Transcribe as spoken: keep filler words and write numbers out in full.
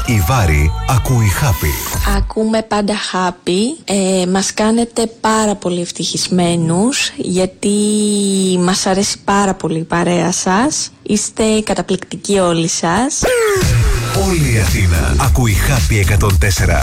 Η Βάρη ακούει Happy. Ακούμε πάντα Happy. ε, Μας κάνετε πάρα πολύ ευτυχισμένους, γιατί μας αρέσει πάρα πολύ η παρέα σας. Είστε καταπληκτικοί όλοι σας. Όλη η Αθήνα ακούει Happy εκατόν τέσσερα.